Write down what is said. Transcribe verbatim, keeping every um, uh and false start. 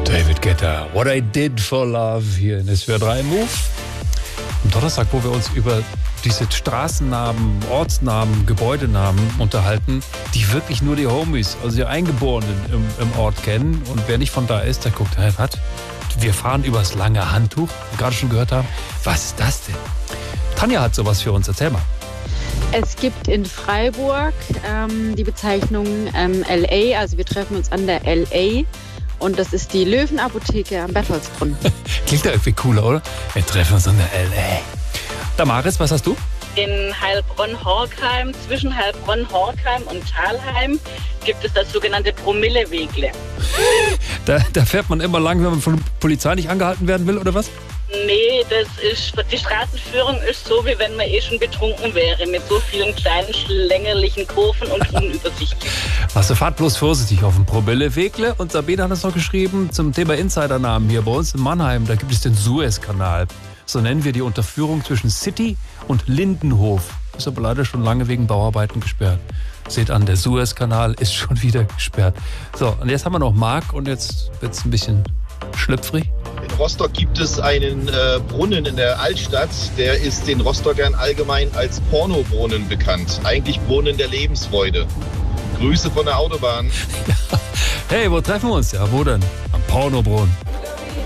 David Guetta, What I Did for Love hier in S W R drei Move. Am Donnerstag, wo wir uns über diese Straßennamen, Ortsnamen, Gebäudenamen unterhalten, die wirklich nur die Homies, also die Eingeborenen im, im Ort kennen. Und wer nicht von da ist, der guckt, hey, was? Wir fahren übers lange Handtuch, wie wir gerade schon gehört haben. Was ist das denn? Tanja hat sowas für uns. Erzähl mal. Es gibt in Freiburg ähm, die Bezeichnung ähm, L A, also wir treffen uns an der L A und das ist die Löwenapotheke am Bertholdsbrunnen. Klingt ja irgendwie cooler, oder? Wir treffen uns an der L A. Damaris, was hast du? In Heilbronn-Horkheim, zwischen Heilbronn-Horkheim und Thalheim, gibt es das sogenannte Promille-Wegle. Da, da fährt man immer lang, wenn man von der Polizei nicht angehalten werden will, oder was? Nee, das ist, die Straßenführung ist so, wie wenn man eh schon betrunken wäre, mit so vielen kleinen, schlängerlichen Kurven und unübersichtlich. Also fahrt bloß vorsichtig auf dem Promille-Wegle. Und Sabine hat uns noch geschrieben zum Thema Insidernamen hier bei uns in Mannheim. Da gibt es den Suezkanal. So nennen wir die Unterführung zwischen City und Lindenhof. Ist aber leider schon lange wegen Bauarbeiten gesperrt. Seht an, der Suezkanal ist schon wieder gesperrt. So, und jetzt haben wir noch Marc und jetzt wird es ein bisschen schlüpfrig. In Rostock gibt es einen äh, Brunnen in der Altstadt, der ist den Rostockern allgemein als Pornobrunnen bekannt. Eigentlich Brunnen der Lebensfreude. Grüße von der Autobahn. Hey, wo treffen wir uns? Ja, wo denn? Am Pornobrunnen.